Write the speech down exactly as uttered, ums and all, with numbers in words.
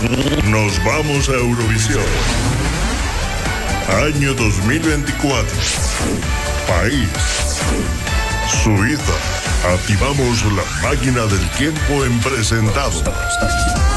Nos vamos a Eurovisión. Año dos mil veinticuatro. País: Suiza. Activamos la máquina del tiempo en presentado.